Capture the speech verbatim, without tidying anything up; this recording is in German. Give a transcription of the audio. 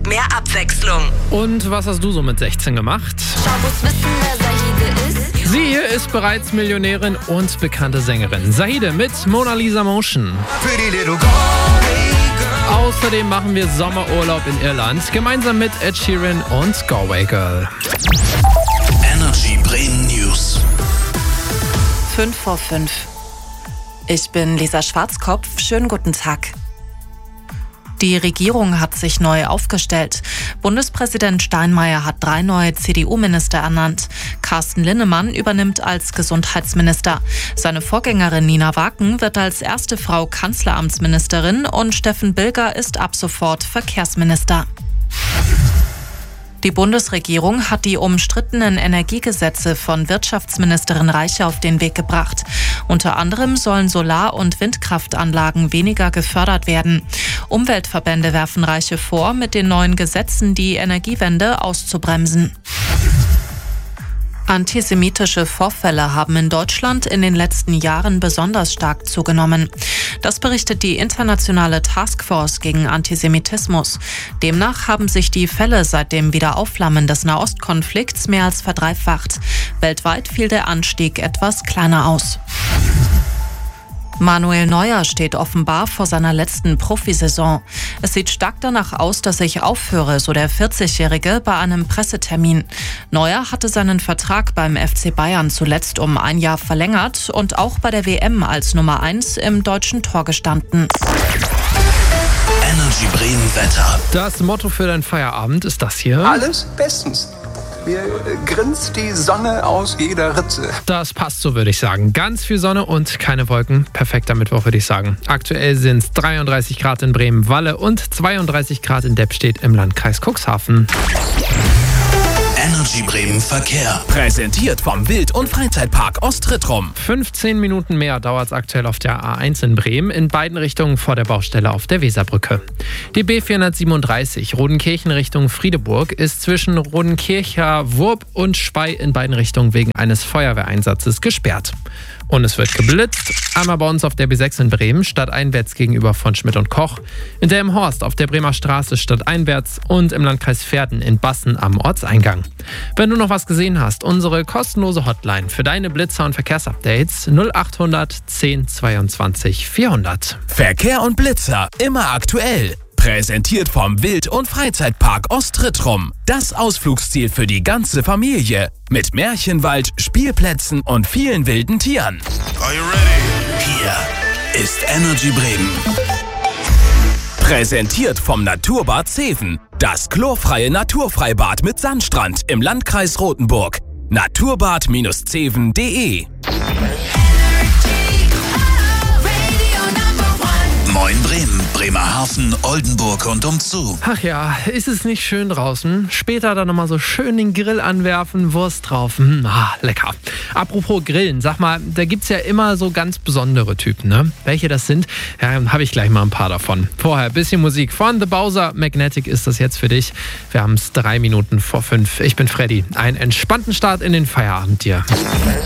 mehr Abwechslung. Und was hast du so mit sechzehn gemacht? Schau, muss wissen, wer Zahide ist. Sie hier ist bereits Millionärin und bekannte Sängerin. Zahide mit Mona Lisa Motion. Außerdem machen wir Sommerurlaub in Irland, gemeinsam mit Ed Sheeran und Galway Girl. Energy Bremen News. fünf vor fünf. Ich bin Lisa Schwarzkopf. Schönen guten Tag. Die Regierung hat sich neu aufgestellt. Bundespräsident Steinmeier hat drei neue C D U-Minister ernannt. Carsten Linnemann übernimmt als Gesundheitsminister. Seine Vorgängerin Nina Waken wird als erste Frau Kanzleramtsministerin und Steffen Bilger ist ab sofort Verkehrsminister. Die Bundesregierung hat die umstrittenen Energiegesetze von Wirtschaftsministerin Reiche auf den Weg gebracht. Unter anderem sollen Solar- und Windkraftanlagen weniger gefördert werden. Umweltverbände werfen Reiche vor, mit den neuen Gesetzen die Energiewende auszubremsen. Antisemitische Vorfälle haben in Deutschland in den letzten Jahren besonders stark zugenommen. Das berichtet die internationale Taskforce gegen Antisemitismus. Demnach haben sich die Fälle seit dem Wiederaufflammen des Nahostkonflikts mehr als verdreifacht. Weltweit fiel der Anstieg etwas kleiner aus. Manuel Neuer steht offenbar vor seiner letzten Profisaison. Es sieht stark danach aus, dass ich aufhöre, so der vierzigjährige bei einem Pressetermin. Neuer hatte seinen Vertrag beim F C Bayern zuletzt um ein Jahr verlängert und auch bei der W M als Nummer eins im deutschen Tor gestanden. Energy Bremen Wetter. Das Motto für deinen Feierabend ist das hier. Alles bestens. Mir äh, grinst die Sonne aus jeder Ritze. Das passt so, würde ich sagen. Ganz viel Sonne und keine Wolken. Perfekter Mittwoch, würde ich sagen. Aktuell sind es dreiunddreißig Grad in Bremen-Walle und zweiunddreißig Grad in Deppstedt im Landkreis Cuxhaven. Energy Bremen Verkehr. Präsentiert vom Wild- und Freizeitpark Ostrittrum. fünfzehn Minuten mehr dauert es aktuell auf der A eins in Bremen, in beiden Richtungen vor der Baustelle auf der Weserbrücke. Die B vierhundertsiebenunddreißig Rodenkirchen Richtung Friedeburg ist zwischen Rodenkircher, Wurb und Spey in beiden Richtungen wegen eines Feuerwehreinsatzes gesperrt. Und es wird geblitzt. Einmal bei uns auf der B sechs in Bremen, stadteinwärts gegenüber von Schmidt und Koch. In Delmenhorst auf der Bremer Straße stadteinwärts und im Landkreis Verden in Bassen am Ortseingang. Wenn du noch was gesehen hast, unsere kostenlose Hotline für deine Blitzer- und Verkehrsupdates null achthundert zehn zweiundzwanzig vierhundert. Verkehr und Blitzer immer aktuell. Präsentiert vom Wild- und Freizeitpark Ostrittrum. Das Ausflugsziel für die ganze Familie. Mit Märchenwald, Spielplätzen und vielen wilden Tieren. Are you ready? Hier ist Energy Bremen. Präsentiert vom Naturbad Zeven. Das chlorfreie Naturfreibad mit Sandstrand im Landkreis Rothenburg. naturbad zeven punkt de. Moin Bremen, Bremerhaven, Oldenburg und umzu. Ach ja, ist es nicht schön draußen? Später dann nochmal so schön den Grill anwerfen, Wurst drauf. Hm, ah, lecker. Apropos Grillen, sag mal, da gibt's ja immer so ganz besondere Typen, ne? Welche das sind? Ja, habe ich gleich mal ein paar davon. Vorher ein bisschen Musik von The Bowser. Magnetic ist das jetzt für dich. Wir haben es drei Minuten vor fünf. Ich bin Freddy. Einen entspannten Start in den Feierabend dir.